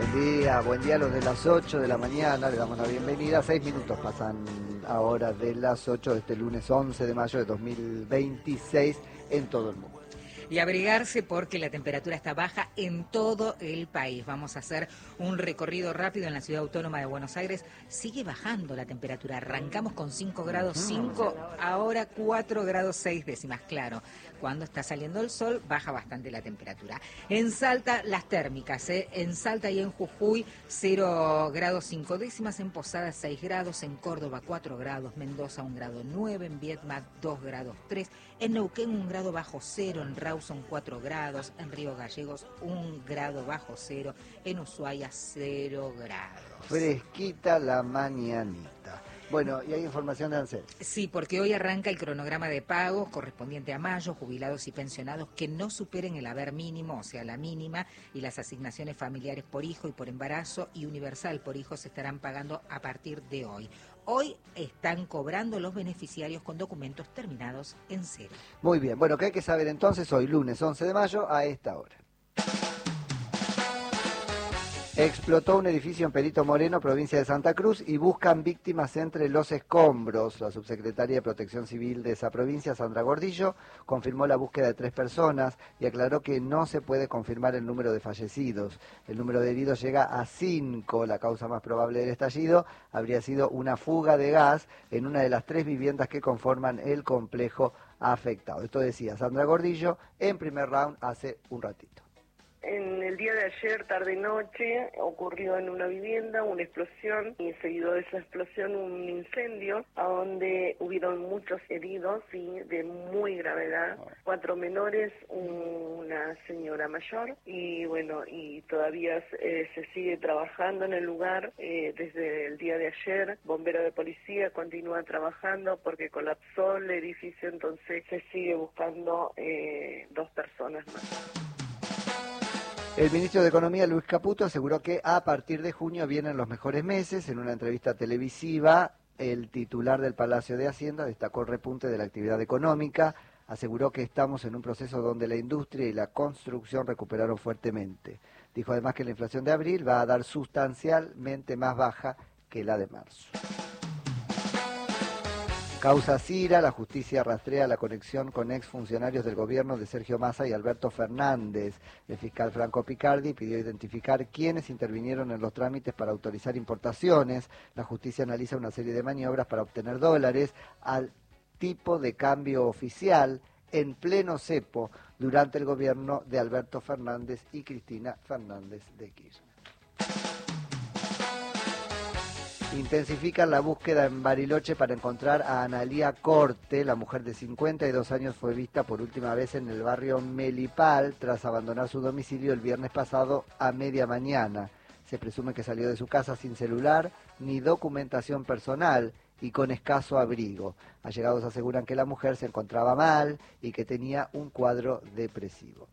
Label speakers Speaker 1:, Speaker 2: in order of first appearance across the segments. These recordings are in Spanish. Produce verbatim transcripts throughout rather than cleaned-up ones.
Speaker 1: Buen día, buen día a los de las ocho de la mañana, le damos la bienvenida. Seis minutos pasan ahora de las ocho de este lunes once de mayo de dos mil veintiséis en todo el mundo.
Speaker 2: Y abrigarse porque la temperatura está baja en todo el país. Vamos a hacer un recorrido rápido en la ciudad autónoma de Buenos Aires. Sigue bajando la temperatura. Arrancamos con cinco grados cinco, ahora cuatro grados seis décimas. Claro, cuando está saliendo el sol baja bastante la temperatura. En Salta, las térmicas, ¿eh? En Salta y en Jujuy, cero grados cinco décimas. En Posadas, seis grados. En Córdoba, cuatro grados. Mendoza, un grado nueve. En Viedma, dos grados tres. En Neuquén, un grado bajo cero. En Rawson, cuatro grados. En Río Gallegos, un grado bajo cero. En Ushuaia, cero grados.
Speaker 1: Fresquita la mañanita. Bueno, y hay información de ANSES.
Speaker 2: Sí, porque hoy arranca el cronograma de pagos correspondiente a mayo, jubilados y pensionados que no superen el haber mínimo, o sea, la mínima, y las asignaciones familiares por hijo y por embarazo y universal por hijo se estarán pagando a partir de hoy. Hoy están cobrando los beneficiarios con documentos terminados en cero.
Speaker 1: Muy bien, bueno, ¿qué hay que saber entonces hoy, lunes once de mayo, a esta hora? Explotó un edificio en Perito Moreno, provincia de Santa Cruz, y buscan víctimas entre los escombros. La subsecretaria de Protección Civil de esa provincia, Sandra Gordillo, confirmó la búsqueda de tres personas y aclaró que no se puede confirmar el número de fallecidos. El número de heridos llega a cinco. La causa más probable del estallido habría sido una fuga de gas en una de las tres viviendas que conforman el complejo afectado. Esto decía Sandra Gordillo en primer round hace un ratito.
Speaker 3: En el día de ayer, tarde-noche, ocurrió en una vivienda una explosión y seguido de esa explosión un incendio a donde hubieron muchos heridos y de muy gravedad, cuatro menores, una señora mayor y bueno, y todavía eh, se sigue trabajando en el lugar eh, desde el día de ayer. Bombero de policía continúa trabajando porque colapsó el edificio, entonces se sigue buscando eh, dos personas más.
Speaker 1: El ministro de Economía, Luis Caputo, aseguró que a partir de junio vienen los mejores meses. En una entrevista televisiva, el titular del Palacio de Hacienda destacó el repunte de la actividad económica. Aseguró que estamos en un proceso donde la industria y la construcción recuperaron fuertemente. Dijo además que la inflación de abril va a dar sustancialmente más baja que la de marzo. Causa Cira, la justicia rastrea la conexión con exfuncionarios del gobierno de Sergio Massa y Alberto Fernández. El fiscal Franco Picardi pidió identificar quiénes intervinieron en los trámites para autorizar importaciones. La justicia analiza una serie de maniobras para obtener dólares al tipo de cambio oficial en pleno cepo durante el gobierno de Alberto Fernández y Cristina Fernández de Kirchner. Intensifican la búsqueda en Bariloche para encontrar a Analía Corte. La mujer de cincuenta y dos años fue vista por última vez en el barrio Melipal tras abandonar su domicilio el viernes pasado a media mañana. Se presume que salió de su casa sin celular ni documentación personal y con escaso abrigo. Allegados aseguran que la mujer se encontraba mal y que tenía un cuadro depresivo.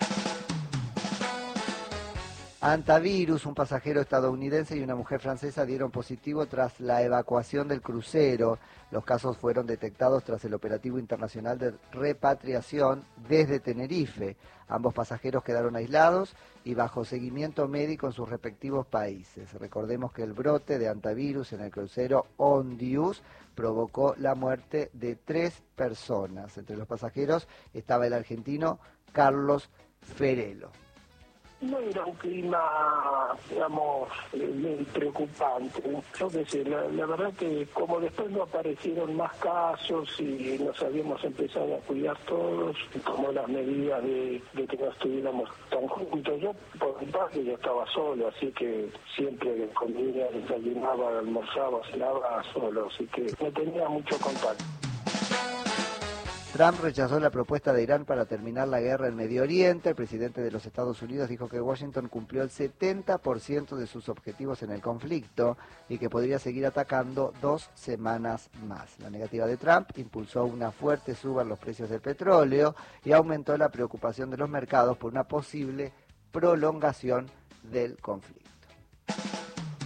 Speaker 1: Antavirus, un pasajero estadounidense y una mujer francesa dieron positivo tras la evacuación del crucero. Los casos fueron detectados tras el operativo internacional de repatriación desde Tenerife. Ambos pasajeros quedaron aislados y bajo seguimiento médico en sus respectivos países. Recordemos que el brote de antavirus en el crucero Ondius provocó la muerte de tres personas. Entre los pasajeros estaba el argentino Carlos Ferelo.
Speaker 4: No era un clima, digamos, muy preocupante. Yo qué sé, la, la verdad que como después no aparecieron más casos y nos habíamos empezado a cuidar todos, como las medidas de, de que no estuviéramos tan juntos. Yo, por mi parte, yo estaba solo, así que siempre comía, desayunaba, almorzaba, cenaba solo, así que no tenía mucho contacto.
Speaker 1: Trump rechazó la propuesta de Irán para terminar la guerra en Medio Oriente. El presidente de los Estados Unidos dijo que Washington cumplió el setenta por ciento de sus objetivos en el conflicto y que podría seguir atacando dos semanas más. La negativa de Trump impulsó una fuerte suba en los precios del petróleo y aumentó la preocupación de los mercados por una posible prolongación del conflicto.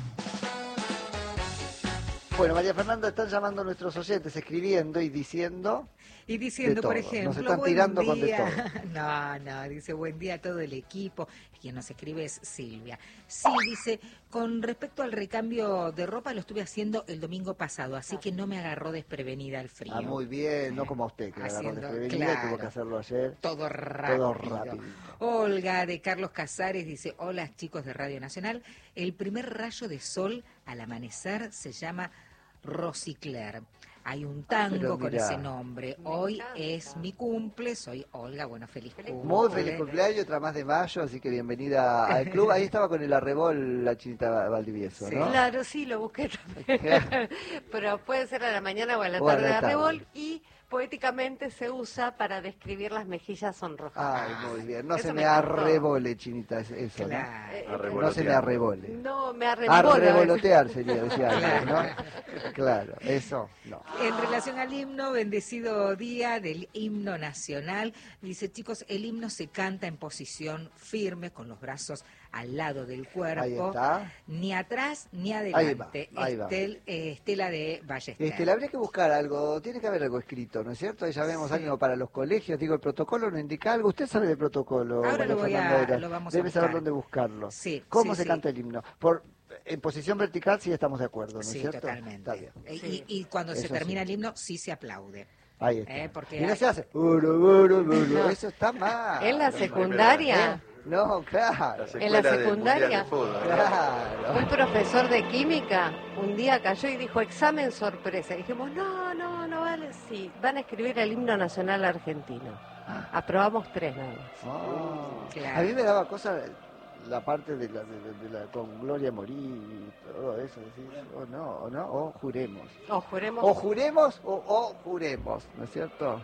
Speaker 1: Bueno, María Fernanda, están llamando a nuestros oyentes, escribiendo y diciendo...
Speaker 2: Y diciendo, por
Speaker 1: De todo.
Speaker 2: ejemplo,
Speaker 1: Nos están
Speaker 2: buen
Speaker 1: tirando con de
Speaker 2: día.
Speaker 1: todo.
Speaker 2: No, no, dice buen día a todo el equipo. Quien nos escribe es Silvia. Sí, dice, con respecto al recambio de ropa lo estuve haciendo el domingo pasado, así que no me agarró desprevenida el frío.
Speaker 1: Ah, muy bien, no como a usted, que
Speaker 2: Haciendo,
Speaker 1: agarró desprevenida y tuvo que
Speaker 2: claro,
Speaker 1: hacerlo ayer.
Speaker 2: Todo rápido.
Speaker 1: Todo rápido.
Speaker 2: Olga de Carlos Casares dice, hola chicos de Radio Nacional, el primer rayo de sol al amanecer se llama Rosicler. Hay un tango
Speaker 1: ah,
Speaker 2: con ese nombre. Me Hoy encanta. Es mi cumple, soy Olga, bueno, feliz cumple.
Speaker 1: Muy feliz cumpleaños, otra más de mayo, así que bienvenida al club. Ahí estaba con el arrebol la Chinita Valdivieso,
Speaker 5: sí.
Speaker 1: ¿no?
Speaker 5: Claro, sí, lo busqué también. Pero puede ser a la mañana o a la tarde, o a la tarde. Arrebol, y poéticamente se usa para describir las mejillas sonrojadas.
Speaker 1: Ay, muy bien. No
Speaker 5: eso
Speaker 1: se me,
Speaker 5: me
Speaker 1: arrebole, Chinita, eso,
Speaker 2: claro.
Speaker 1: ¿no? No se me arrebole.
Speaker 5: No, me arrebole.
Speaker 1: Arrevolotear sería, decía alguien, ¿no? Claro, eso, no.
Speaker 2: En relación al himno, bendecido día del himno nacional, dice, chicos, el himno se canta en posición firme, con los brazos al lado del cuerpo.
Speaker 1: Ahí está.
Speaker 2: Ni atrás ni adelante.
Speaker 1: Ahí va, ahí va.
Speaker 2: Estel, eh, Estela de Ballester.
Speaker 1: Este, le habría que buscar algo, tiene que haber algo escrito, ¿no es cierto? Ya vemos sí. algo para los colegios, digo, el protocolo nos indica algo. Usted sabe del protocolo.
Speaker 2: Ahora lo, voy a, lo vamos
Speaker 1: Debe
Speaker 2: a buscar.
Speaker 1: saber dónde buscarlo.
Speaker 2: Sí,
Speaker 1: ¿Cómo
Speaker 2: sí,
Speaker 1: se
Speaker 2: sí.
Speaker 1: canta el himno? Por En posición vertical sí estamos de acuerdo, ¿no es
Speaker 2: sí,
Speaker 1: cierto?
Speaker 2: Totalmente.
Speaker 1: Está bien.
Speaker 2: Sí. Y, y cuando
Speaker 1: Eso
Speaker 2: se termina
Speaker 1: sí.
Speaker 2: el himno, sí se aplaude.
Speaker 1: Ahí está.
Speaker 2: Eh, porque
Speaker 1: y no
Speaker 2: hay...
Speaker 1: se hace, uru, uru, uru, no. Eso está mal.
Speaker 5: ¿En la secundaria?
Speaker 1: ¿Eh? No, claro.
Speaker 5: La ¿En la secundaria?
Speaker 1: Claro.
Speaker 5: Un profesor de química un día cayó y dijo, examen sorpresa. Y dijimos, no, no, no vale, sí, van a escribir el himno nacional argentino. Aprobamos tres nada más.
Speaker 1: Oh,
Speaker 2: claro.
Speaker 1: A mí me daba cosa la parte de la, de, de, de la con Gloria Morí y todo eso, decir, o no, o no, o juremos.
Speaker 5: O juremos.
Speaker 1: O juremos o, o juremos, ¿no es cierto?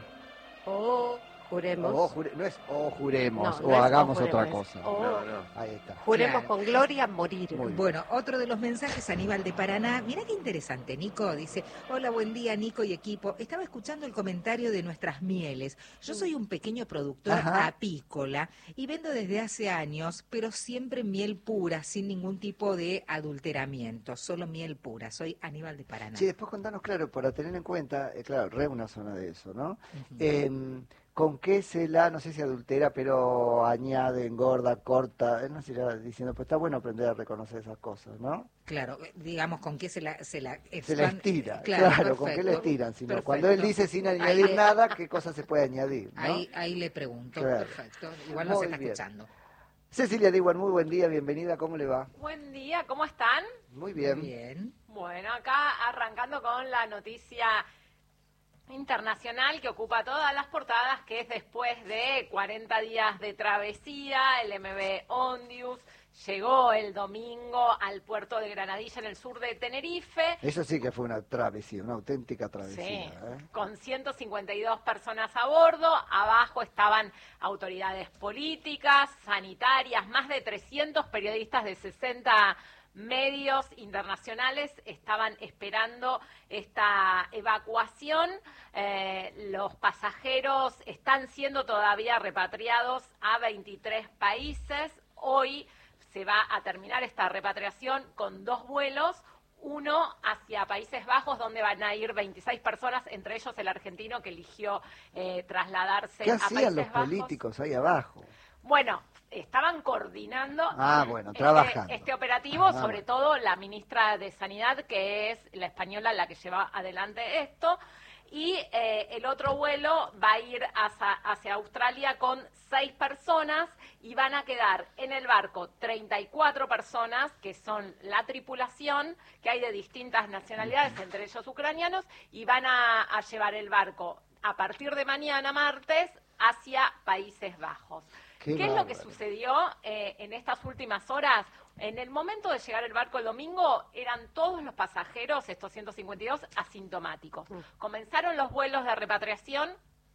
Speaker 5: O juremos.
Speaker 1: O jure, no es o juremos,
Speaker 5: no,
Speaker 1: o
Speaker 5: no
Speaker 1: hagamos
Speaker 5: o
Speaker 1: otra cosa.
Speaker 5: O
Speaker 1: no, no. Ahí está.
Speaker 5: Juremos
Speaker 2: claro.
Speaker 5: con Gloria morir.
Speaker 2: Bueno, otro de los mensajes, Aníbal de Paraná. Mira qué interesante, Nico. Dice, hola, buen día, Nico y equipo. Estaba escuchando el comentario de nuestras mieles. Yo soy un pequeño productor Ajá. apícola y vendo desde hace años, pero siempre miel pura, sin ningún tipo de adulteramiento. Solo miel pura. Soy Aníbal de Paraná.
Speaker 1: Sí, después contanos, claro, para tener en cuenta, eh, claro, re una zona de eso, ¿no? Uh-huh. eh, ¿Con qué se la, no sé si adultera, pero añade, engorda, corta? No sé, diciendo, pues está bueno aprender a reconocer esas cosas, ¿no?
Speaker 2: Claro, digamos, ¿con qué se la se la,
Speaker 1: se la estira? Claro, claro ¿con qué le estiran? Sino
Speaker 2: perfecto.
Speaker 1: Cuando él dice sin añadir
Speaker 2: ahí,
Speaker 1: nada, ¿qué cosa se puede añadir? ¿no?
Speaker 2: Ahí, ahí le pregunto, claro. Perfecto. Igual no
Speaker 1: muy
Speaker 2: se está
Speaker 1: bien.
Speaker 2: escuchando.
Speaker 1: Cecilia Diwan, muy buen día, bienvenida, ¿cómo le va?
Speaker 6: Buen día, ¿cómo están?
Speaker 1: Muy bien.
Speaker 2: Muy bien.
Speaker 6: Bueno, acá arrancando con la noticia internacional que ocupa todas las portadas, que es después de cuarenta días de travesía, el M V Ondius llegó el domingo al puerto de Granadilla, en el sur de Tenerife.
Speaker 1: Eso sí que fue una travesía, una auténtica travesía.
Speaker 6: Sí,
Speaker 1: ¿eh?
Speaker 6: Con ciento cincuenta y dos personas a bordo, abajo estaban autoridades políticas, sanitarias, más de trescientos periodistas de sesenta medios internacionales estaban esperando esta evacuación. Eh, los pasajeros están siendo todavía repatriados a veintitrés países. Hoy se va a terminar esta repatriación con dos vuelos, uno hacia Países Bajos, donde van a ir veintiséis personas, entre ellos el argentino que eligió eh, trasladarse
Speaker 1: ¿Qué
Speaker 6: a Países
Speaker 1: hacían los
Speaker 6: Bajos.
Speaker 1: políticos ahí abajo?
Speaker 6: Bueno, estaban coordinando
Speaker 1: ah, bueno,
Speaker 6: este,
Speaker 1: trabajando.
Speaker 6: este operativo, ah, sobre bueno. todo la ministra de Sanidad, que es la española la que lleva adelante esto, y eh, el otro vuelo va a ir hacia, hacia Australia con seis personas y van a quedar en el barco treinta y cuatro personas, que son la tripulación, que hay de distintas nacionalidades, entre ellos ucranianos, y van a, a llevar el barco a partir de mañana, martes, hacia Países Bajos. ¿Qué, ¿Qué es lo que sucedió eh, en estas últimas horas? En el momento de llegar el barco el domingo, eran todos los pasajeros, estos ciento cincuenta y dos, asintomáticos. Mm. Comenzaron los vuelos de repatriación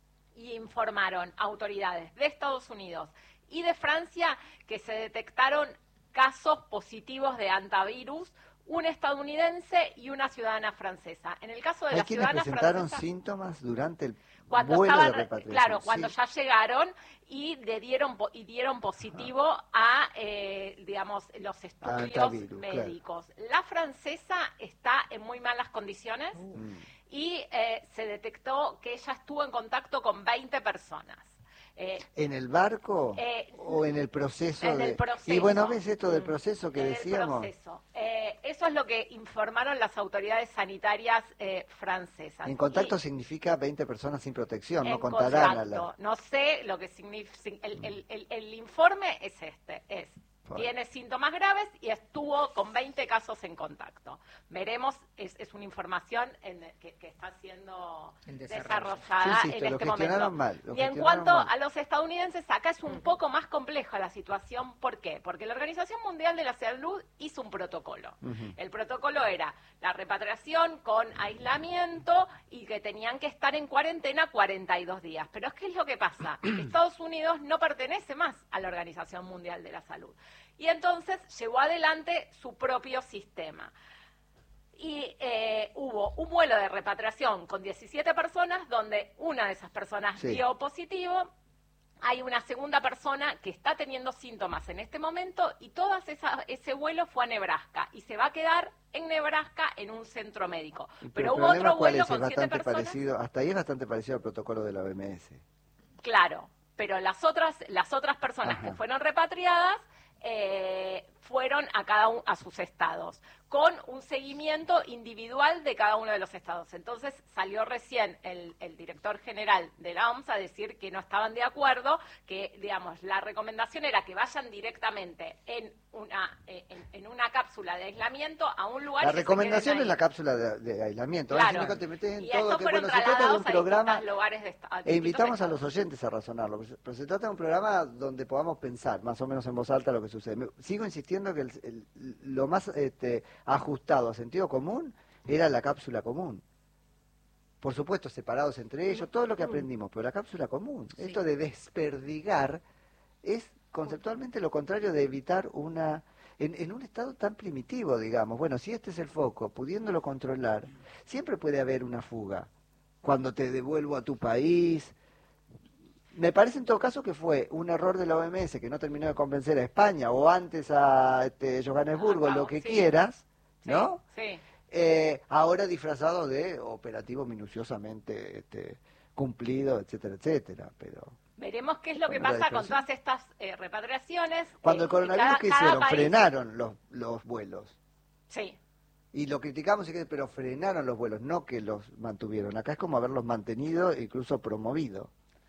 Speaker 6: y informaron autoridades de Estados Unidos y de Francia que se detectaron casos positivos de hantavirus un estadounidense y una ciudadana francesa. En el caso de
Speaker 1: ¿Hay
Speaker 6: la
Speaker 1: quienes
Speaker 6: ciudadana
Speaker 1: presentaron
Speaker 6: francesa,
Speaker 1: síntomas durante el
Speaker 6: cuando
Speaker 1: vuelo
Speaker 6: estaban,
Speaker 1: de repatriación?
Speaker 6: claro, cuando
Speaker 1: Sí.
Speaker 6: ya llegaron y le dieron po- y dieron positivo a, eh, digamos, los estudios
Speaker 1: antivirus,
Speaker 6: médicos. La francesa está en muy malas condiciones
Speaker 1: Mm.
Speaker 6: y eh, se detectó que ella estuvo en contacto con veinte personas. Eh,
Speaker 1: ¿En el barco
Speaker 6: Eh,
Speaker 1: o en el proceso?
Speaker 6: en
Speaker 1: de...
Speaker 6: el proceso.
Speaker 1: Y bueno, ¿ves esto del
Speaker 6: Mm.
Speaker 1: proceso que
Speaker 6: en
Speaker 1: decíamos?
Speaker 6: el proceso. Eh, eso es lo que informaron las autoridades sanitarias eh, francesas.
Speaker 1: En contacto
Speaker 6: Y
Speaker 1: significa veinte personas sin protección, no
Speaker 6: en
Speaker 1: contarán a
Speaker 6: contacto.
Speaker 1: la...
Speaker 6: No sé lo que significa. El, el, el, el informe es este, es
Speaker 1: Bueno.
Speaker 6: tiene síntomas graves y estuvo con veinte casos en contacto. Veremos, es, es una información en, que, que está siendo
Speaker 2: En desarrollo.
Speaker 6: desarrollada
Speaker 1: Yo insisto,
Speaker 6: en
Speaker 1: lo
Speaker 6: este
Speaker 1: gestionaron
Speaker 6: momento.
Speaker 1: mal, lo
Speaker 6: y en
Speaker 1: gestionaron
Speaker 6: cuanto
Speaker 1: mal.
Speaker 6: a los estadounidenses, acá es un poco más compleja la situación. ¿Por qué? Porque la Organización Mundial de la Salud hizo un protocolo.
Speaker 1: Ujú.
Speaker 6: El protocolo era la repatriación con aislamiento y que tenían que estar en cuarentena cuarenta y dos días. Pero es que es lo que pasa, que Estados Unidos no pertenece más a la Organización Mundial de la Salud. Y entonces llevó adelante su propio sistema. Y eh, hubo un vuelo de repatriación con diecisiete personas, donde una de esas personas
Speaker 1: Sí.
Speaker 6: dio positivo. Hay una segunda persona que está teniendo síntomas en este momento y todo ese vuelo fue a Nebraska y se va a quedar en Nebraska en un centro médico.
Speaker 1: Pero,
Speaker 6: Pero
Speaker 1: el
Speaker 6: hubo
Speaker 1: problema
Speaker 6: otro
Speaker 1: cuál
Speaker 6: vuelo
Speaker 1: es, es
Speaker 6: con siete
Speaker 1: bastante
Speaker 6: personas.
Speaker 1: parecido, hasta ahí es bastante parecido al protocolo de la O M S.
Speaker 6: Claro, pero las otras, las otras personas
Speaker 1: Ajá.
Speaker 6: que fueron repatriadas eh, fueron a cada uno a sus estados, con un seguimiento individual de cada uno de los estados. Entonces salió recién el, el director general de la O M S a decir que no estaban de acuerdo, que digamos la recomendación era que vayan directamente en una eh, en, en una cápsula de aislamiento a un lugar.
Speaker 1: La
Speaker 6: y que se
Speaker 1: recomendación
Speaker 6: queden
Speaker 1: es la
Speaker 6: ahí.
Speaker 1: cápsula de, de aislamiento. Ahora,
Speaker 6: Claro.
Speaker 1: si no te metes en
Speaker 6: Y
Speaker 1: todo,
Speaker 6: estos
Speaker 1: que
Speaker 6: fueron
Speaker 1: bueno, se trata de
Speaker 6: trasladados
Speaker 1: un
Speaker 6: a
Speaker 1: programa,
Speaker 6: distintos lugares de esta- a
Speaker 1: e
Speaker 6: distintos
Speaker 1: invitamos a los
Speaker 6: estados.
Speaker 1: oyentes a razonarlo, pero se trata de un programa donde podamos pensar más o menos en voz alta lo que sucede. Me- Sigo insistiendo que el- el- lo más este, ajustado a sentido común era la cápsula común. Por supuesto, separados entre ellos, todo lo que aprendimos, pero la cápsula común,
Speaker 2: Sí.
Speaker 1: esto de desperdigar, es conceptualmente lo contrario de evitar una... En, en un estado tan primitivo, digamos, bueno, si este es el foco, pudiéndolo controlar, siempre puede haber una fuga. Cuando te devuelvo a tu país... Me parece en todo caso que fue un error de la O M S que no terminó de convencer a España o antes a este, Johannesburgo,
Speaker 6: Acabo,
Speaker 1: lo que
Speaker 6: sí.
Speaker 1: quieras,
Speaker 6: Sí,
Speaker 1: ¿no?
Speaker 6: Sí.
Speaker 1: Eh, ahora disfrazado de operativo minuciosamente este, cumplido, etcétera, etcétera. Pero
Speaker 6: Veremos qué es lo que
Speaker 1: Bueno, la
Speaker 6: pasa con
Speaker 1: dispersión.
Speaker 6: todas estas eh, repatriaciones.
Speaker 1: cuando
Speaker 6: eh,
Speaker 1: el coronavirus,
Speaker 6: cada-
Speaker 1: ¿qué
Speaker 6: cada
Speaker 1: hicieron?
Speaker 6: país-
Speaker 1: Frenaron los, los vuelos.
Speaker 6: Sí,
Speaker 1: Y lo criticamos, y que- pero frenaron los vuelos, no que los mantuvieron. Acá es como haberlos mantenido e incluso promovido.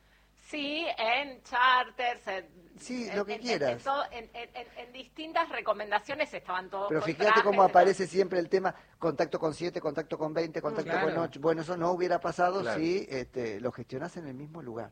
Speaker 6: sí, en charters, en,
Speaker 1: Sí,
Speaker 6: en-
Speaker 1: lo que
Speaker 6: en-
Speaker 1: quieras.
Speaker 6: En, todo- en- en- en- en distintas recomendaciones estaban todos.
Speaker 1: Pero
Speaker 6: con
Speaker 1: fíjate
Speaker 6: trajes,
Speaker 1: cómo
Speaker 6: de-
Speaker 1: aparece siempre el tema contacto con siete, contacto con veinte, contacto
Speaker 2: Claro.
Speaker 1: con ocho. Bueno, eso no hubiera pasado
Speaker 7: Claro.
Speaker 1: si este, lo gestionás en el mismo lugar.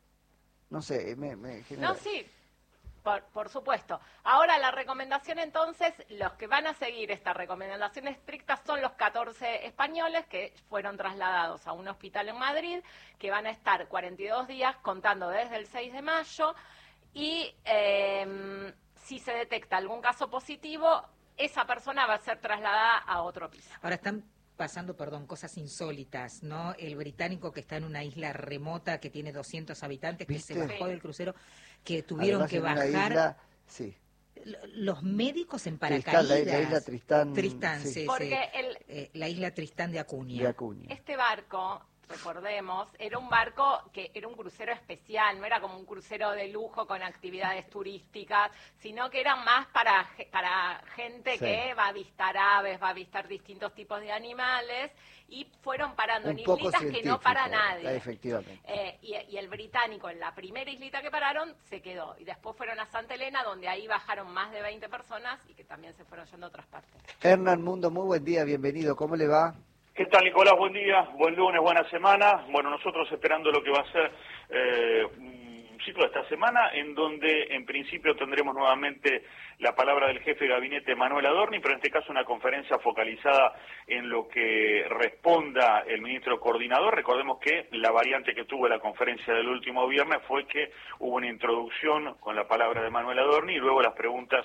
Speaker 1: No sé, me, me genera...
Speaker 6: No, sí, por, por supuesto. Ahora la recomendación entonces, los que van a seguir esta recomendación estricta son los catorce españoles que fueron trasladados a un hospital en Madrid, que van a estar cuarenta y dos días contando desde el seis de mayo y eh, si se detecta algún caso positivo, esa persona va a ser trasladada a otro piso.
Speaker 2: Ahora están pasando, perdón, cosas insólitas, ¿no? El británico que está en una isla remota que tiene doscientos habitantes, que se
Speaker 1: ¿Viste?
Speaker 2: bajó del crucero, que tuvieron
Speaker 1: Además,
Speaker 2: que
Speaker 1: en una
Speaker 2: bajar
Speaker 1: isla- sí.
Speaker 2: l- los médicos en
Speaker 1: Tristán,
Speaker 2: paracaídas.
Speaker 1: la, la isla Tristán,
Speaker 2: Tristán,
Speaker 1: sí,
Speaker 2: sí, sí.
Speaker 6: Porque el,
Speaker 2: Eh, la isla Tristán de Acuña.
Speaker 1: de Acuña.
Speaker 6: Este barco, recordemos, era un barco que era un crucero especial, no era como un crucero de lujo con actividades turísticas, sino que era más para, ge- para gente
Speaker 1: Sí.
Speaker 6: que va a avistar aves, va a avistar distintos tipos de animales, y fueron parando
Speaker 1: Un
Speaker 6: en
Speaker 1: poco
Speaker 6: islitas que no para
Speaker 1: científico,
Speaker 6: nadie.
Speaker 1: efectivamente.
Speaker 6: Eh, y, y el británico, en la primera islita que pararon, se quedó. Y después fueron a Santa Elena, donde ahí bajaron más de veinte personas y que también se fueron yendo a otras partes.
Speaker 1: Hernán Mundo, muy buen día, bienvenido. ¿Cómo le va?
Speaker 7: ¿Qué tal, Nicolás? Buen día, buen lunes, buena semana. Bueno, nosotros esperando lo que va a ser eh, un ciclo de esta semana, en donde en principio tendremos nuevamente la palabra del jefe de gabinete Manuel Adorni, pero en este caso una conferencia focalizada en lo que responda el ministro coordinador. Recordemos que la variante que tuvo la conferencia del último viernes fue que hubo una introducción con la palabra de Manuel Adorni y luego las preguntas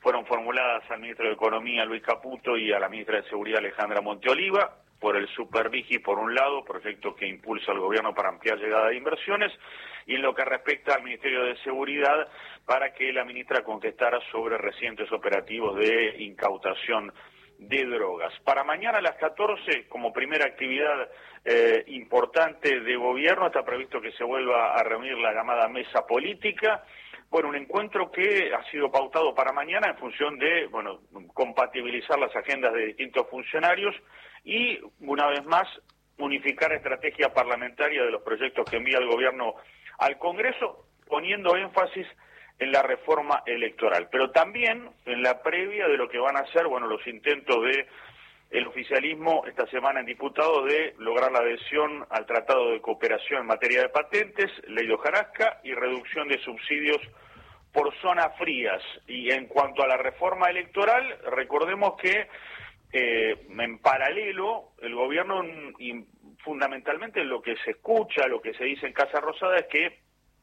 Speaker 7: fueron formuladas al ministro de Economía, Luis Caputo, y a la ministra de Seguridad, Alejandra Monteoliva, por el Supervigi, por un lado, proyecto que impulsa el gobierno para ampliar llegada de inversiones, y en lo que respecta al Ministerio de Seguridad, para que la ministra contestara sobre recientes operativos de incautación de drogas. Para mañana a las catorce, como primera actividad eh, importante de gobierno, está previsto que se vuelva a reunir la llamada mesa política. Bueno, un encuentro que ha sido pautado para mañana en función de, bueno, compatibilizar las agendas de distintos funcionarios y, una vez más, unificar estrategia parlamentaria de los proyectos que envía el gobierno al Congreso, poniendo énfasis en la reforma electoral, pero también en la previa de lo que van a ser, bueno, los intentos de el oficialismo esta semana en diputados de lograr la adhesión al Tratado de Cooperación en materia de patentes, ley de hojarasca y reducción de subsidios por zonas frías. Y en cuanto a la reforma electoral, recordemos que eh, en paralelo el gobierno, y fundamentalmente lo que se escucha, lo que se dice en Casa Rosada, es que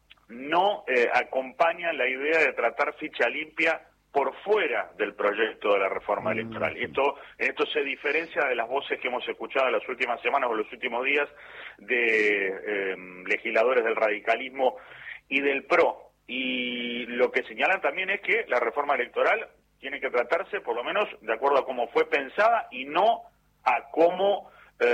Speaker 7: no eh, acompaña la idea de tratar ficha limpia por fuera del proyecto de la reforma mm. electoral. Y esto, esto se diferencia de las voces que hemos escuchado en las últimas semanas o los últimos días de eh, legisladores del radicalismo y del P R O. Y lo que señalan también es que la reforma electoral tiene que tratarse, por lo menos, de acuerdo a cómo fue pensada y no a cómo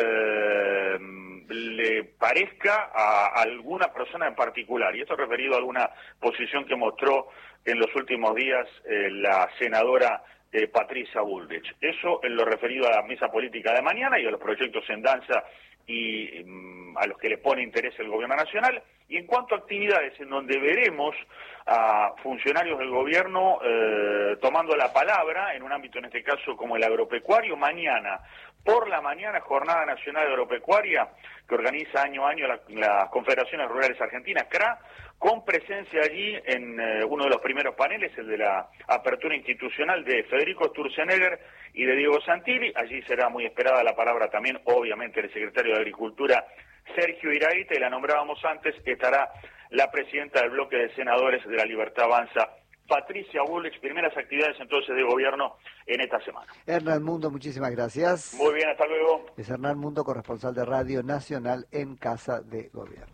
Speaker 7: eh, le parezca a alguna persona en particular. Y esto referido a alguna posición que mostró en los últimos días eh, la senadora eh, Patricia Bullrich. Eso en lo referido a la mesa política de mañana y a los proyectos en danza y um, a los que le pone interés el gobierno nacional. Y en cuanto a actividades en donde veremos a funcionarios del gobierno eh, tomando la palabra, en un ámbito en este caso como el agropecuario, mañana por la mañana Jornada Nacional Agropecuaria que organiza año a año la, las Confederaciones Rurales Argentinas, C R A, con presencia allí en eh, uno de los primeros paneles, el de la apertura institucional de Federico Sturzenegger y de Diego Santilli. Allí será muy esperada la palabra también, obviamente, del secretario de Agricultura, Sergio Iraíta, y la nombrábamos antes, estará la presidenta del bloque de senadores de La Libertad Avanza, Patricia Bullrich. Primeras actividades entonces de gobierno en esta semana.
Speaker 1: Hernán Mundo, muchísimas gracias.
Speaker 7: Muy bien, hasta luego.
Speaker 1: Es Hernán Mundo, corresponsal de Radio Nacional en Casa de Gobierno.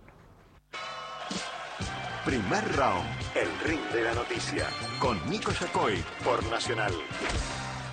Speaker 8: Primer round, el ring de la noticia, con Nico Yacoy por Nacional.